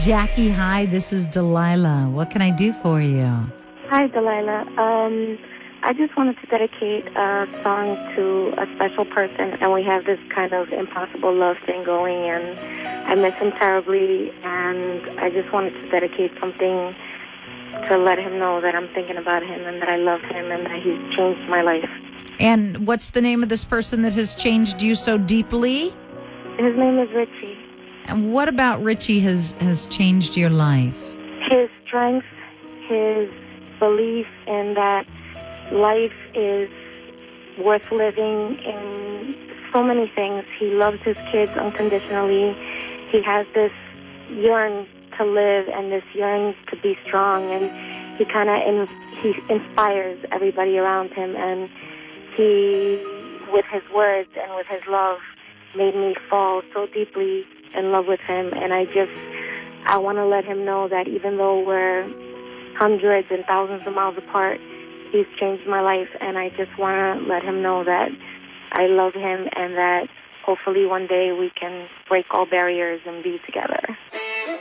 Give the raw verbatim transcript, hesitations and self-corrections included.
Jackie. Hi, this is Delilah. What can I do for you? Hi, Delilah. Um, I just wanted to dedicate a song to a special person, and we have this kind of impossible love thing going, and I miss him terribly, and I just wanted to dedicate something to let him know that I'm thinking about him and that I love him and that he's changed my life. And what's the name of this person that has changed you so deeply? His name is Richie. And what about Richie has, has changed your life? His strength, his belief in that life is worth living in so many things. He loves his kids unconditionally. He has this yearn to live and this yearn to be strong, and he kind of in, he inspires everybody around him, and he, with his words and with his love, made me fall so deeply in love with him. And I just, I want to let him know that even though we're hundreds and thousands of miles apart, he's changed my life, and I just want to let him know that I love him and that hopefully one day we can break all barriers and be together.